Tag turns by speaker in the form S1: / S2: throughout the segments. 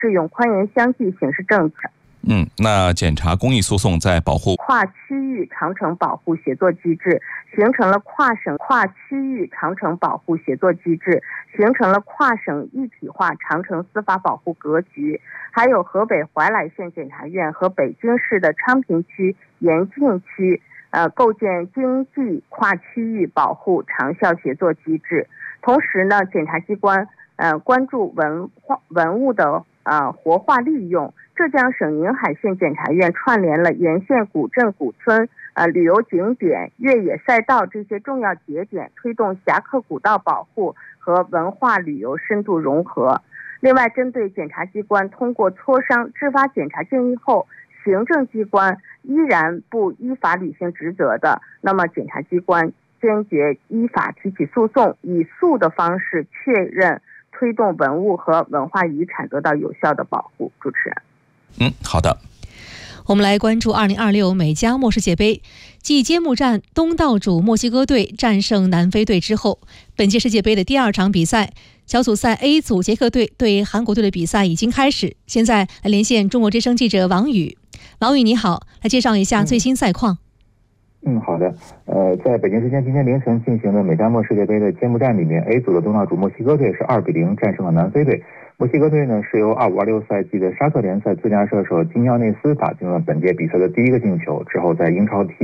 S1: 适用宽严相济刑事政策。
S2: 那检察公益诉讼在保护
S1: 跨区域长城保护协作机制，形成了跨省跨区域长城保护协作机制，形成了跨省一体化长城司法保护格局。还有河北怀来县检察院和北京市的昌平区、延庆区构建经济跨区域保护长效协作机制。同时呢，检察机关关注文物的活化利用。浙江省宁海县检察院串联了沿线古镇古村、旅游景点、越野赛道这些重要节点，推动侠客古道保护和文化旅游深度融合。另外，针对检察机关通过磋商制发检察建议后，行政机关依然不依法履行职责的，那么检察机关坚决依法提起诉讼，以诉的方式确认推动文物和文化遗产得到有效的保护。主持人。
S2: 好的。
S3: 我们来关注2026美加墨世界杯。继揭幕战东道主墨西哥队战胜南非队之后，本届世界杯的第2场比赛，小组赛 A 组捷克队对韩国队的比赛已经开始。现在来连线中国之声记者王宇。王宇你好，来介绍一下最新赛况。
S4: 好的。在北京时间今天凌晨进行的美加墨世界杯的揭幕战里面， A 组的东道主墨西哥队是2-0战胜了南非队。墨西哥队呢是由25-26赛季的沙特联赛最佳射手金奥内斯打进了本届比赛的第1个进球，之后在英超踢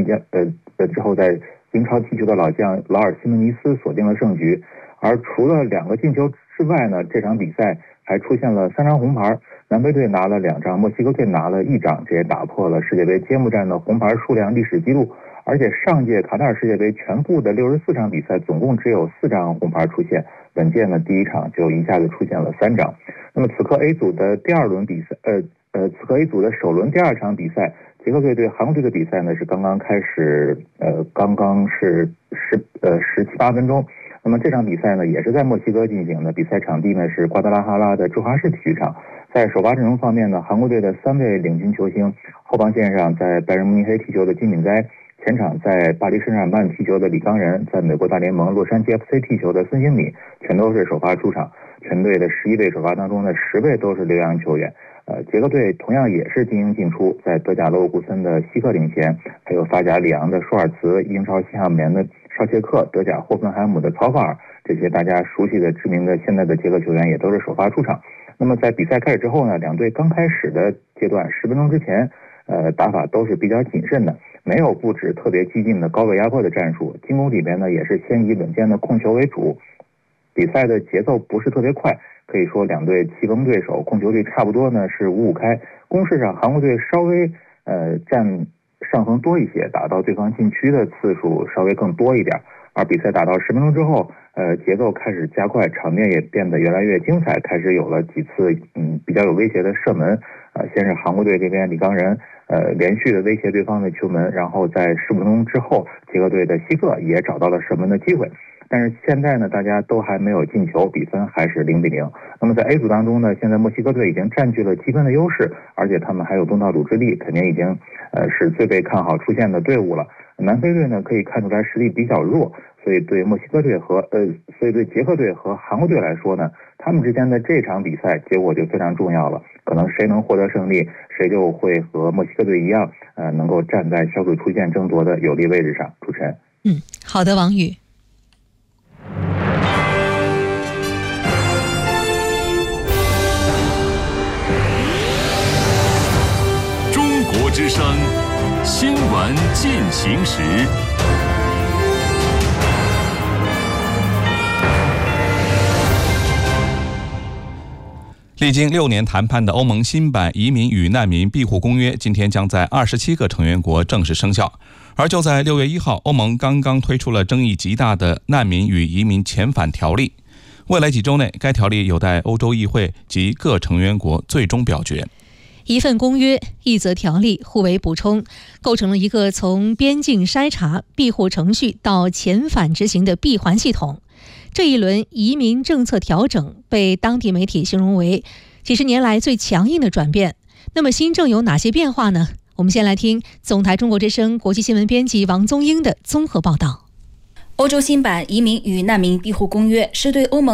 S4: 球的老将劳尔西门尼斯锁定了胜局。而除了2个进球之外呢，这场比赛还出现了3张红牌，南非队拿了2张，墨西哥队拿了1张，这也打破了世界杯揭幕战的红牌数量历史记录。而且上届卡塔尔世界杯全部的64场比赛总共只有4张红牌出现，本届呢第1场就一下子出现了3张。那么此刻 A 组的第2轮比赛，此刻 A 组的首轮第2场比赛，捷克队对韩国队的比赛呢是刚刚开始，刚刚是17、18分钟。那么这场比赛呢也是在墨西哥进行的，比赛场地呢是瓜达拉哈拉的驻华市体育场。在首发阵容方面呢，韩国队的3位领军球星，后防线上在拜仁慕尼黑踢球的金敏哉，前场在巴黎圣日耳曼踢球的李刚仁，在美国大联盟洛杉矶 FC 踢球的孙兴慜，全都是首发出场。全队的11位首发当中的10位都是留洋球员。捷克队同样也是精英进出，在德甲勒沃库森的希克领衔，还有法甲里昂的舒尔茨、英超西汉姆联的绍切克、德甲霍芬海姆的曹法尔，这些大家熟悉的知名的现在的捷克球员也都是首发出场。那么在比赛开始之后呢，两队刚开始的阶段10分钟之前，打法都是比较谨慎的，没有布置特别激进的高位压迫的战术，进攻里边呢也是先以稳健的控球为主。比赛的节奏不是特别快，可以说两队棋逢对手，控球率差不多呢是5-5开。攻势上韩国队稍微占上风多一些，打到对方禁区的次数稍微更多一点。而比赛打到10分钟之后，节奏开始加快，场面也变得越来越精彩，开始有了几次比较有威胁的射门。先是韩国队这边李刚仁连续的威胁对方的球门，然后在15分钟之后，捷克队的希克也找到了射门的机会。但是现在呢，大家都还没有进球，比分还是0-0。那么在 A 组当中呢，现在墨西哥队已经占据了积分的优势，而且他们还有东道主之力，肯定已经是最被看好出现的队伍了。南非队呢，可以看出来实力比较弱，所以对墨西哥队所以对捷克队和韩国队来说呢，他们之间的这场比赛结果就非常重要了。可能谁能获得胜利，谁就会和墨西哥队一样，能够站在小组出线争夺的有利位置上。主持人。
S3: 好的，王宇。
S5: 中国之声新闻进行时。
S2: 历经6年谈判的欧盟新版移民与难民庇护公约今天将在27个成员国正式生效。而就在6月1号，欧盟刚刚推出了争议极大的难民与移民遣返条例。未来几周内，该条例有待欧洲议会及各成员国最终表决。
S3: 一份公约，一则条例，互为补充，构成了一个从边境筛查、庇护程序到遣返执行的闭环系统。这一轮移民政策调整被当地媒体形容为几十年来最强硬的转变。那么新政有哪些变化呢？我们先来听总台中国之声国际新闻编辑王宗英的综合报道。
S6: 欧洲新版移民与难民庇护公约是对欧盟